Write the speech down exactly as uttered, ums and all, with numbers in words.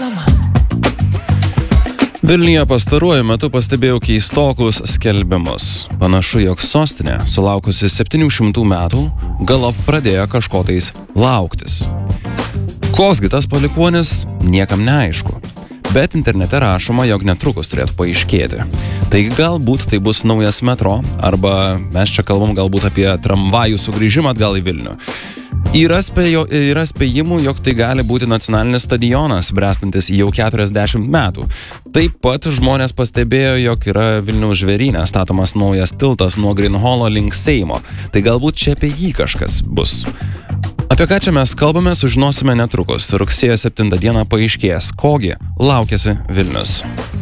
Reklama. Vilniuje pastaruoju metu pastebėjau keistokus skelbimus. Panašu, jog sostinė, sulaukusi septynių šimtų metų, galop pradėjo kažko tais lauktis. Koksgi tas palikuonis, niekam neaišku. Bet internete rašoma, jog netrukus turėtų paaiškėti. Taigi galbūt tai bus naujas metro, arba mes čia kalbam galbūt apie tramvajų sugrįžimą atgal į Vilnių. Yra, spėjo, yra spėjimų, jog tai gali būti nacionalinis stadionas, bręstantis jau keturiasdešimt metų. Taip pat žmonės pastebėjo, jog yra Vilniaus žvėryne statomas naujas tiltas nuo Greenhallo link Seimo. Tai galbūt čia apie jį kažkas bus. Apie ką čia mes kalbame, sužinosime netrukus. Rugsėjo septintą dieną paaiškės, kogi laukiasi Vilnius.